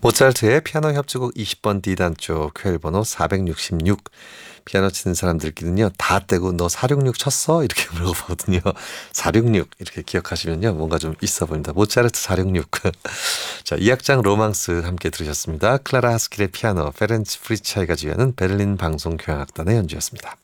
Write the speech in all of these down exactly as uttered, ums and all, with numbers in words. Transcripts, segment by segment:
모차르트의 피아노 협주곡 이십 번 D단조 퀘일 번호 사백육십육. 피아노 치는 사람들끼리는요 다 떼고 너 사백육십육 쳤어? 이렇게 물어보거든요. 사백육십육 이렇게 기억하시면요 뭔가 좀 있어 보입니다. 모차르트 사백육십육. 자, 이 악장 로망스 함께 들으셨습니다. 클라라 하스킬의 피아노, 페렌츠 프리차이가 지휘하는 베를린 방송교향악단의 연주였습니다.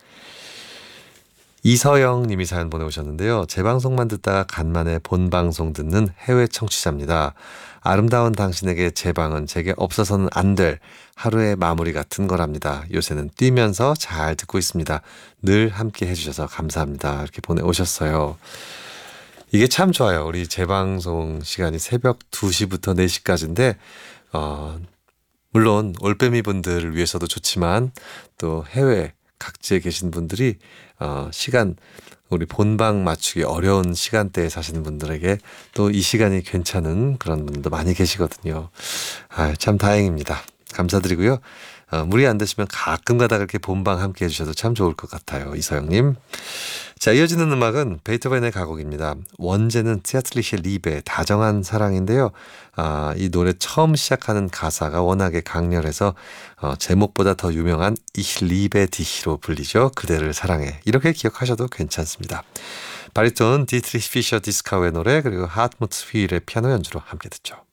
이서영 님이 사연 보내오셨는데요. 재방송만 듣다가 간만에 본방송 듣는 해외 청취자입니다. 아름다운 당신에게 재방은 제게 없어서는 안 될 하루의 마무리 같은 거랍니다. 요새는 뛰면서 잘 듣고 있습니다. 늘 함께 해주셔서 감사합니다. 이렇게 보내오셨어요. 이게 참 좋아요. 우리 재방송 시간이 새벽 두 시부터 네 시까지인데 어, 물론 올빼미 분들을 위해서도 좋지만 또 해외 각지에 계신 분들이 어, 시간 우리 본방 맞추기 어려운 시간대에 사시는 분들에게 또 이 시간이 괜찮은 그런 분도 많이 계시거든요. 아, 참 다행입니다. 감사드리고요. 어, 무리 안 되시면 가끔 가다 그렇게 본방 함께 해주셔도 참 좋을 것 같아요. 이서영님. 자, 이어지는 음악은 베토벤의 가곡입니다. 원제는 츠야틀리시의 리베, 다정한 사랑인데요. 아, 이 노래 처음 시작하는 가사가 워낙에 강렬해서 어, 제목보다 더 유명한 Ich liebe dich로 불리죠. 그대를 사랑해. 이렇게 기억하셔도 괜찮습니다. 바리톤 디트리히 피셔 디스카우의 노래 그리고 하트무트 휘일의 피아노 연주로 함께 듣죠.